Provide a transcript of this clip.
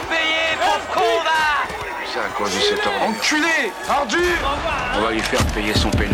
payer, pauvre con, va. C'est à cause de cet ordure. Enculé! Ordure! On va lui faire payer son péno.